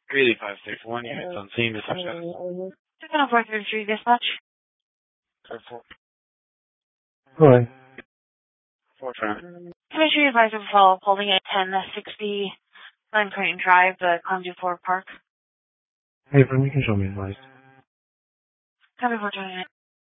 Greeley 561, units on scene, reception. 433 dispatch. Hello. 4 front. Commissioner advisor of follow-up holding at 1060 Glen Crane Drive, Condu 4 Park. Hey, from you can show me advice. Copy 429.